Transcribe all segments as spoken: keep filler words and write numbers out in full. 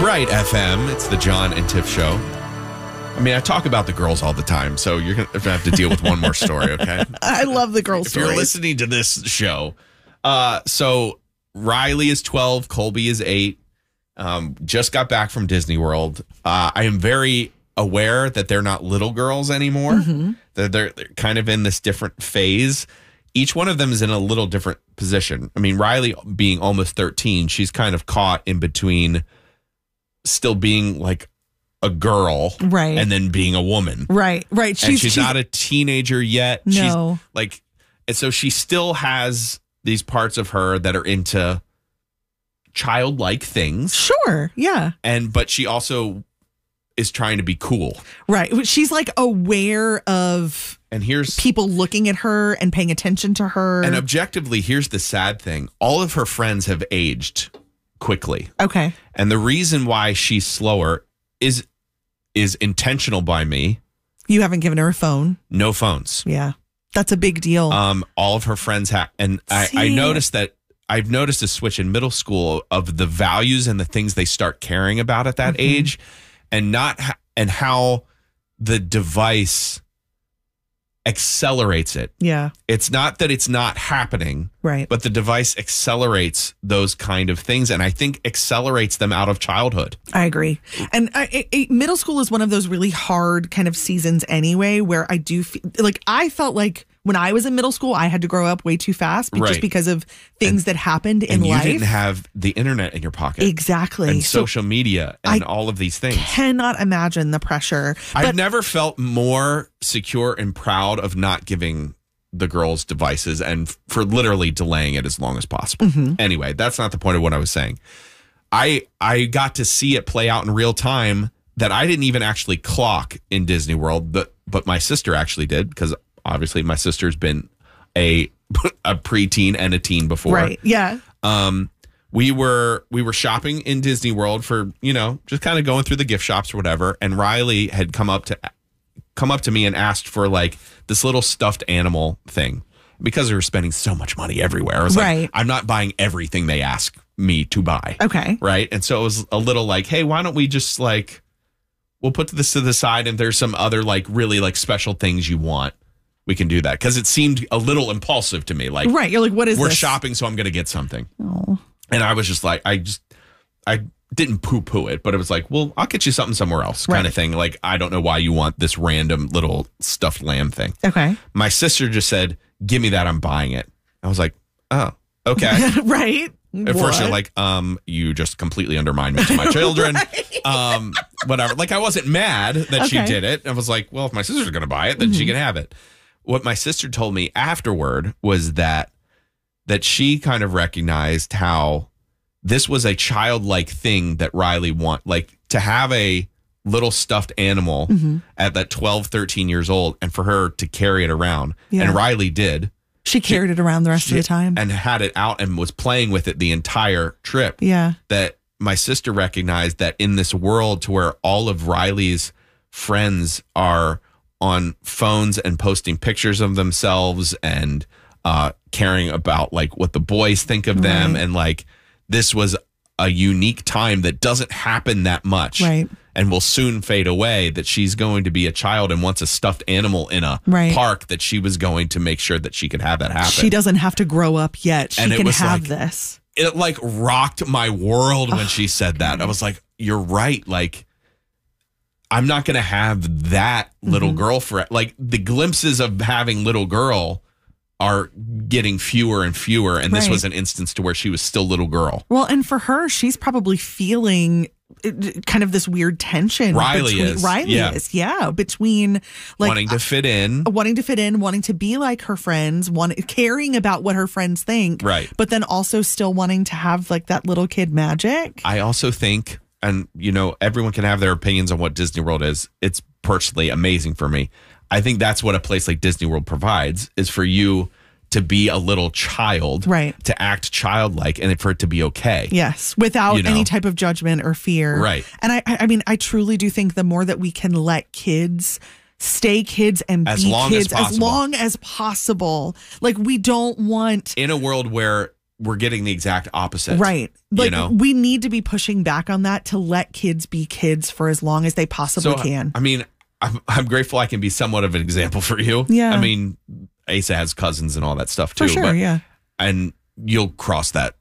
Bright F M. It's the John and Tiff Show. I mean, I talk about the girls all the time, so you're going to have to deal with one more story, okay? I love the girl if stories. If you're listening to this show. Uh, so Riley is twelve, Colby is eight. Um, just got back from Disney World. Uh, I am very aware that they're not little girls anymore. Mm-hmm. That they're, they're kind of in this different phase. Each one of them is in a little different position. I mean, Riley being almost thirteen, she's kind of caught in between still being like a girl, right, and then being a woman, right, right. She's, and she's, she's not a teenager yet. No, she's like, and so she still has these parts of her that are into childlike things. Sure, yeah, and but she also is trying to be cool, right? She's like aware of, and here's people looking at her and paying attention to her. And objectively, here's the sad thing: all of her friends have aged quickly. Okay, and the reason why she's slower is. is intentional by me. You haven't given her a phone. No phones. Yeah. That's a big deal. Um, all of her friends have, and I, I noticed that I've noticed a switch in middle school of the values and the things they start caring about at that mm-hmm. age, and not, ha- and how the device accelerates it. Yeah. It's not that it's not happening, right? But the device accelerates those kind of things, and I think accelerates them out of childhood. I agree. And I, I, middle school is one of those really hard kind of seasons anyway, where I do feel like I felt like when I was in middle school, I had to grow up way too fast, right, just because of things and, that happened in and you life. You didn't have the internet in your pocket. Exactly. And so social media and I all of these things. Cannot imagine the pressure. I've but, never felt more secure and proud of not giving the girls devices and for literally delaying it as long as possible. Mm-hmm. Anyway, that's not the point of what I was saying. I I got to see it play out in real time that I didn't even actually clock in Disney World, but, but my sister actually did, because obviously my sister's been a a preteen and a teen before. Right. Yeah. Um, we were we were shopping in Disney World for, you know, just kind of going through the gift shops or whatever, and Riley had come up to come up to me and asked for like this little stuffed animal thing, because we were spending so much money everywhere. I was right. like, I'm not buying everything they ask me to buy. Okay. Right. And so it was a little like, hey, why don't we just like, we'll put this to the side, and there's some other like really like special things you want, we can do that. Because it seemed a little impulsive to me. Like, right. You're like, what is we're this? shopping, so I'm going to get something. Oh. And I was just like, I just, I didn't poo poo it, but it was like, well, I'll get you something somewhere else, kind right. of thing. Like, I don't know why you want this random little stuffed lamb thing. Okay. My sister just said, give me that, I'm buying it. I was like, oh, okay. Right. At first, you're like, um, you just completely undermined me to my children. right. Um, whatever. Like, I wasn't mad that okay. she did it. I was like, well, if my sister's going to buy it, then mm-hmm. she can have it. What my sister told me afterward was that that she kind of recognized how this was a childlike thing that Riley want, like to have a little stuffed animal mm-hmm. at that twelve, thirteen years old, and for her to carry it around. Yeah. And Riley did. She carried she, it around the rest she, of the time. And had it out and was playing with it the entire trip. Yeah. That my sister recognized that in this world to where all of Riley's friends are on phones and posting pictures of themselves and uh, caring about like what the boys think of them. Right. And like, this was a unique time that doesn't happen that much. Right. And will soon fade away, that she's going to be a child and wants a stuffed animal in a right. park, that she was going to make sure that she could have that happen. She doesn't have to grow up yet. She and can have like, this. It like rocked my world when oh, she said that. God. I was like, you're right. Like, I'm not going to have that little mm-hmm. girl for like the glimpses of having little girl are getting fewer and fewer. And this right. was an instance to where she was still little girl. Well, and for her, she's probably feeling kind of this weird tension. Riley between, is. Riley yeah. is. Yeah. Between like wanting to fit in, uh, wanting to fit in, wanting to be like her friends, want, caring about what her friends think. Right. But then also still wanting to have like that little kid magic. I also think, and you know, everyone can have their opinions on what Disney World is. It's personally amazing for me. I think that's what a place like Disney World provides, is for you to be a little child, right? To act childlike, and for it to be okay. Yes, without you know? any type of judgment or fear, right? And I, I mean, I truly do think the more that we can let kids stay kids and as be long kids as, as long as possible, like we don't want in a world where we're getting the exact opposite. Right. Like, you know? we need to be pushing back on that to let kids be kids for as long as they possibly so, can. I mean, I'm, I'm grateful I can be somewhat of an example for you. Yeah. I mean, Asa has cousins and all that stuff too. For sure, but, yeah. And you'll cross that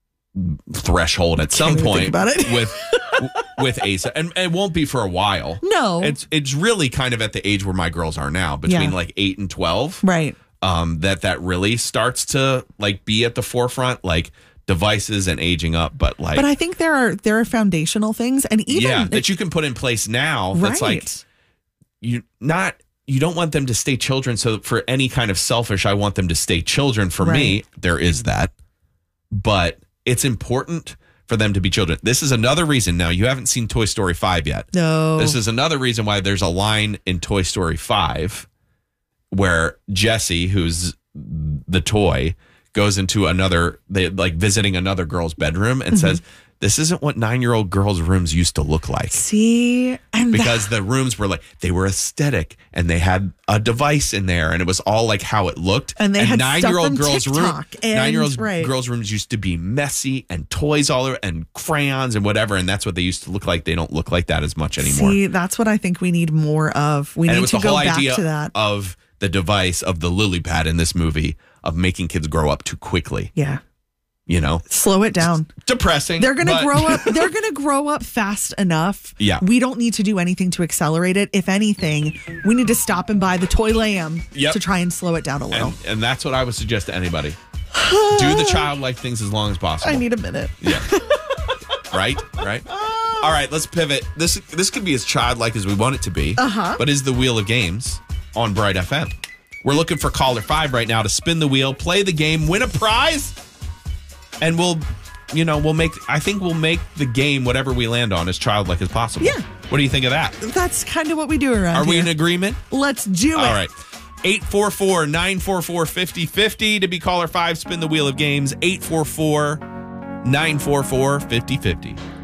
threshold at some Can't even point think about it. with with Asa, and it won't be for a while. No, it's it's really kind of at the age where my girls are now, between yeah. like eight and twelve, right? Um, that that really starts to like be at the forefront, like devices and aging up. But like, but I think there are there are foundational things, and even yeah, that you can put in place now. Right. That's like you not. You don't want them to stay children. So for any kind of selfish, I want them to stay children. For right. me, there is that, but it's important for them to be children. This is another reason. Now, you haven't seen Toy Story five yet. No. This is another reason why there's a line in Toy Story five where Jessie, who's the toy, goes into another, they like visiting another girl's bedroom and mm-hmm. says, this isn't what nine-year-old girls' rooms used to look like. See? And because that- the rooms were like, they were aesthetic and they had a device in there and it was all like how it looked. And they and had nine-year-old stuff from girls' room, and, nine-year-old right. girls' rooms used to be messy and toys all over and crayons and whatever. And that's what they used to look like. They don't look like that as much anymore. See, that's what I think we need more of. We and need it was to the go whole back idea to that. Of the device of the lily pad in this movie of making kids grow up too quickly. Yeah. You know, slow it down. It's depressing. They're going to but... grow up. They're going to grow up fast enough. Yeah. We don't need to do anything to accelerate it. If anything, we need to stop and buy the toy lamb yep. to try and slow it down a little. And, and that's what I would suggest to anybody. Do the childlike things as long as possible. I need a minute. Yeah. Right? Right? All right, let's pivot. This this could be as childlike as we want it to be. Uh-huh. But is the Wheel of Games on Bright F M. We're looking for caller five right now to spin the wheel, play the game, win a prize. And we'll, you know, we'll make, I think we'll make the game, whatever we land on, as childlike as possible. Yeah. What do you think of that? That's kind of what we do around Are here. we in agreement? Let's do it. All right. eight four four, nine four four, five oh five oh to be caller five, spin the Wheel of Games. eight four four, nine four four, five oh five oh.